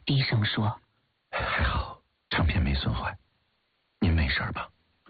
低声说：“ 还好，唱片没损坏，您没事吧？”“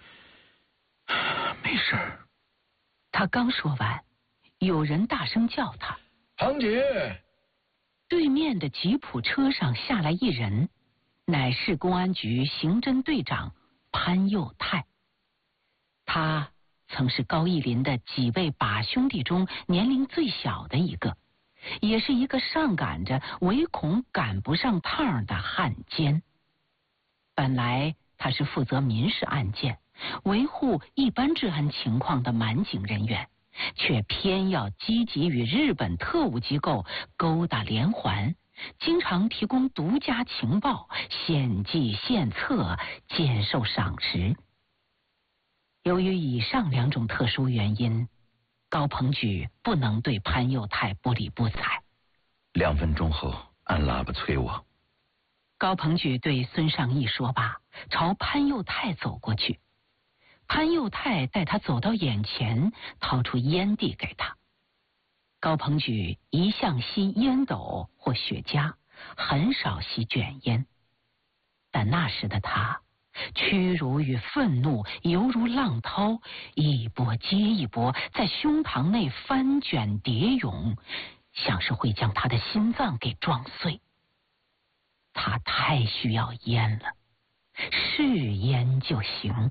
没事。” 他刚说完，有人大声叫他：“ 庞局！” 对面的吉普车上下来一人，乃市公安局刑侦队长潘佑泰。他曾是高义林的几位把兄弟中年龄最小的一个，也是一个上赶着唯恐赶不上趟的汉奸。本来他是负责民事案件，维护一般治安情况的满警人员，却偏要积极与日本特务机构勾搭连环，经常提供独家情报，献计献策，兼受赏识。由于以上两种特殊原因，高鹏举不能对潘佑泰不理不睬。 2分钟后按喇叭催我。 高鹏举对孙尚义说罢，朝潘佑泰走过去。潘佑泰带他走到眼前，掏出烟递给他。高鹏举一向吸烟斗或雪茄，很少吸卷烟，但那时的他屈辱与愤怒犹如浪涛，一波接一波在胸膛内翻卷叠涌，像是会将他的心脏给撞碎。他太需要烟了，是烟就行。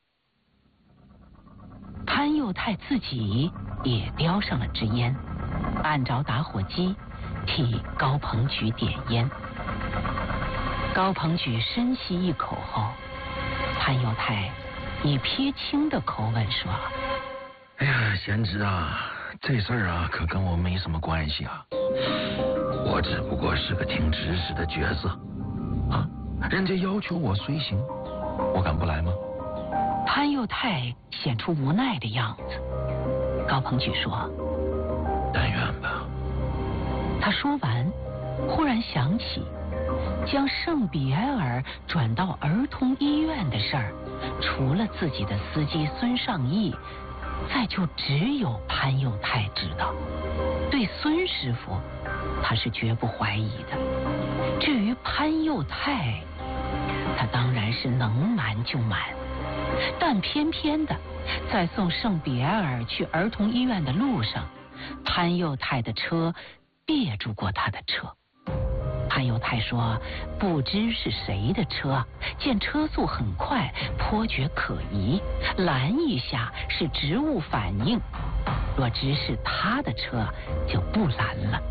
潘佑泰自己也叼上了支烟，按着打火机替高鹏举点烟。高鹏举深吸一口后，潘佑泰以撇清的口吻说：“ 哎呀，贤侄啊，这事儿啊可跟我没什么关系啊，我只不过是个听指使的角色啊，人家要求我随行，我敢不来吗？” 潘佑泰显出无奈的样子。高鹏举说：“ 但愿吧。” 他说完，忽然想起将圣比埃尔转到儿童医院的事儿，除了自己的司机孙尚义，再就只有潘佑泰知道。对孙师傅，他是绝不怀疑的。至于潘佑泰，他当然是能瞒就瞒。但偏偏的，在送圣比埃尔去儿童医院的路上，潘佑泰的车别住过他的车。潘佑泰说不知是谁的车，见车速很快，颇觉可疑，拦一下是职务反应，若知是他的车就不拦了。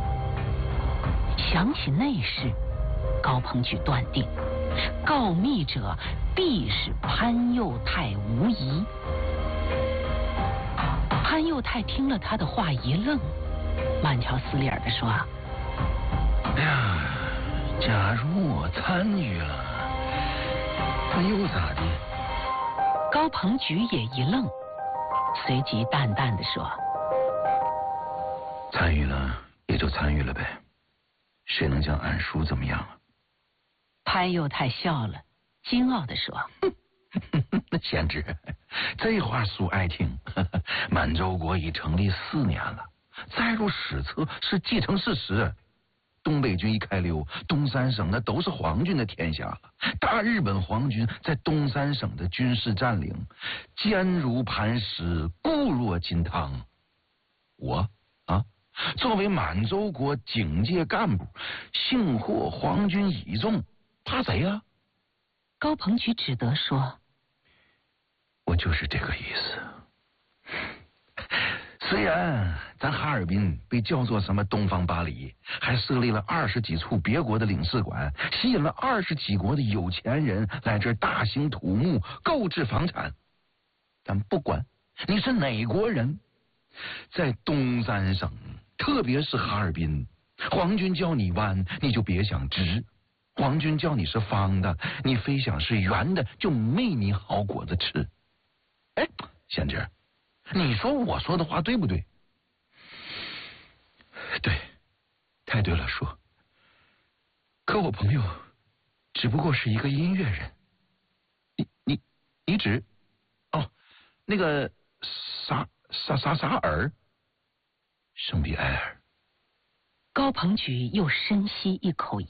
想起那事，高鹏举断定告密者必是潘佑泰无疑。潘佑泰听了他的话一愣，慢条斯理地说：“ 哎呀，假如我参与了，那又咋的？” 高鹏举也一愣，随即淡淡地说：“ 参与了也就参与了呗，谁能将俺叔怎么样啊？” 潘佑泰笑了，惊傲地说：“ 贤侄，这话叔爱听。满洲国已成立4年了，载入史册是既成事实。东北军一开溜，东三省那都是皇军的天下了。大日本皇军在东三省的军事占领，坚如磐石，固若金汤。我啊，作为满洲国警界干部，幸获皇军倚重，怕谁啊？” 高鹏举只得说：“ 我就是这个意思。虽然咱哈尔滨被叫做什么东方巴黎，还设立了20几处别国的领事馆，吸引了20几国的有钱人来这儿大兴土木，购置房产，但不管你是哪国人，在东三省，特别是哈尔滨，皇军叫你弯，你就别想直；皇军叫你是方的，你非想是圆的，就没你好果子吃。哎，贤侄，你说我说的话对不对？”“对，太对了，叔。可我朋友只不过是一个音乐人。你指？哦，那个啥尔，圣比埃尔。” 高鹏举又深吸一口